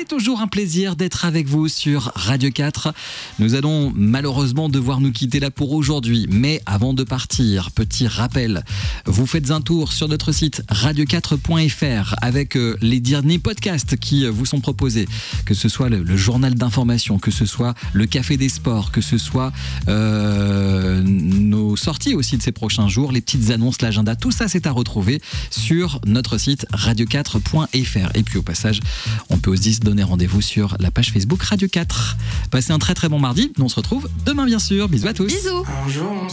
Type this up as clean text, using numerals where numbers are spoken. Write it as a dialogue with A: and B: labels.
A: toujours un plaisir d'être avec vous sur Radio 4. Nous allons malheureusement devoir nous quitter là pour aujourd'hui. Mais avant de partir, petit rappel, vous faites un tour sur notre site radio4.fr avec les derniers podcasts qui vous sont proposés. Que ce soit le journal d'information, que ce soit le Café des Sports, que ce soit nos sorties aussi de ces prochains jours, les petites annonces, l'agenda, tout ça c'est à retrouver sur notre site radio4.fr. Et puis au passage, on peut aussi se donner rendez-vous sur la page Facebook Radio 4. Passez un très très bon mardi. Nous on se retrouve demain bien sûr. Bisous à tous.
B: Bisous.